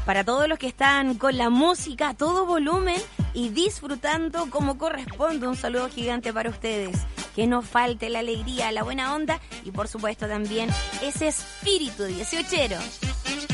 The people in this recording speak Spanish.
Para todos los que están con la música a todo volumen y disfrutando como corresponde, un saludo gigante para ustedes. Que no falte la alegría, la buena onda y por supuesto también ese espíritu 18ero.